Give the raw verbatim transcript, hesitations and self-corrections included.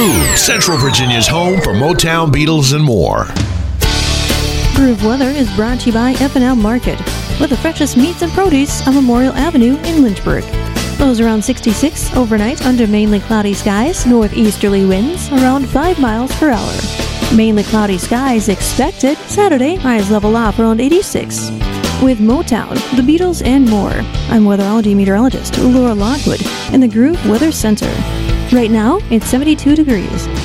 Groove, Central Virginia's home for Motown, Beatles, and more. Groove Weather is brought to you by F and L Market, with the freshest meats and produce on Memorial Avenue in Lynchburg. Lows around sixty-six overnight under mainly cloudy skies, northeasterly winds around five miles per hour. Mainly cloudy skies expected Saturday, highs level off around eighty-six. With Motown, the Beatles, and more, I'm weatherology meteorologist Laura Lockwood in the Groove Weather Center. Right now, it's seventy-two degrees.